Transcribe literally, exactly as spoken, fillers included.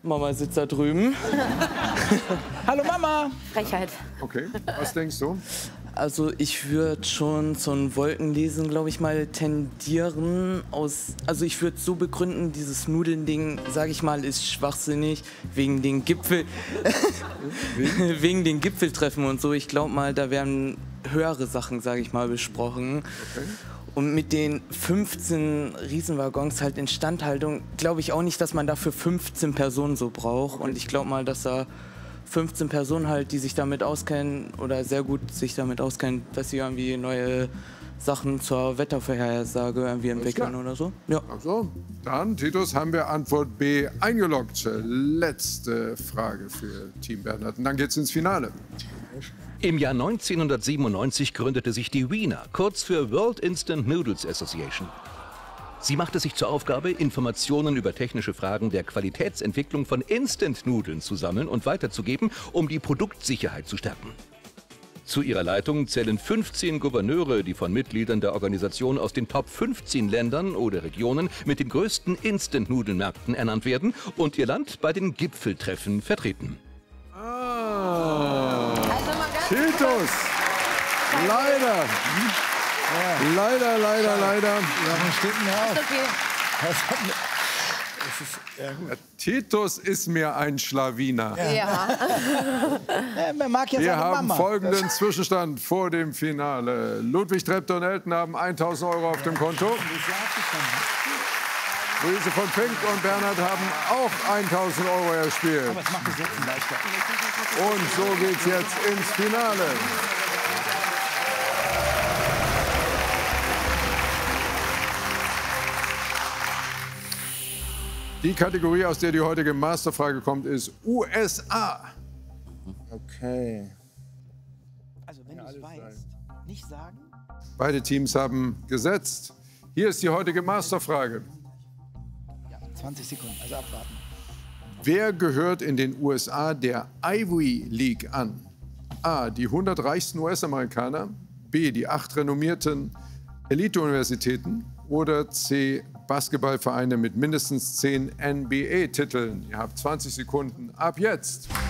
Mama sitzt da drüben. Hallo Mama! Frechheit. Okay, was denkst du? Also ich würde schon zu einem Wolkenlesen, glaube ich mal, tendieren. Aus, also ich würde so begründen, dieses Nudeln-Ding, sage ich mal, ist schwachsinnig wegen den Gipfel, wegen den Gipfeltreffen und so. Ich glaube mal, da werden höhere Sachen, sage ich mal, besprochen. Okay. Und mit den fünfzehn Riesenwaggons halt Instandhaltung, glaube ich auch nicht, dass man dafür fünfzehn Personen so braucht. Okay. Und ich glaube mal, dass da fünfzehn Personen halt, die sich damit auskennen oder sehr gut sich damit auskennen, dass sie irgendwie neue Sachen zur Wettervorhersage irgendwie entwickeln oder so. Ja. Also, dann, Titus, haben wir Antwort B eingeloggt. Letzte Frage für Team Bernhard. Und dann geht's ins Finale. Im Jahr neunzehnhundertsiebenundneunzig gründete sich die W I N A, kurz für World Instant Noodles Association. Sie machte sich zur Aufgabe, Informationen über technische Fragen der Qualitätsentwicklung von Instant-Nudeln zu sammeln und weiterzugeben, um die Produktsicherheit zu stärken. Zu ihrer Leitung zählen fünfzehn Gouverneure, die von Mitgliedern der Organisation aus den Top fünfzehn Ländern oder Regionen mit den größten Instant-Nudelmärkten ernannt werden und ihr Land bei den Gipfeltreffen vertreten. Ah, Also mal ganz Titus! Leider! Ja. Leider, leider, leider. Warum steht denn da auf? okay. Das hat mir- das ist, ja, gut. Titus ist mir ein Schlawiner. Ja. Ja, man mag ja Wir seine haben Mama. folgenden Zwischenstand vor dem Finale. Ludwig Treptow und Elton haben tausend Euro auf dem Konto. Luise von Fink und Bernhard haben auch tausend Euro erspielt. Aber es macht das Setzen leichter. Und so geht's jetzt ins Finale. Die Kategorie, aus der die heutige Masterfrage kommt, ist U S A. Okay. Also wenn du es weißt, nicht sagen. Beide Teams haben gesetzt. Hier ist die heutige Masterfrage. Ja, zwanzig Sekunden, also abwarten. Wer gehört in den U S A der Ivy League an? A. Die hundert reichsten U S-Amerikaner. B. Die acht renommierten Elite-Universitäten. Oder C. Basketballvereine mit mindestens zehn N B A-Titeln. Ihr habt zwanzig Sekunden ab jetzt.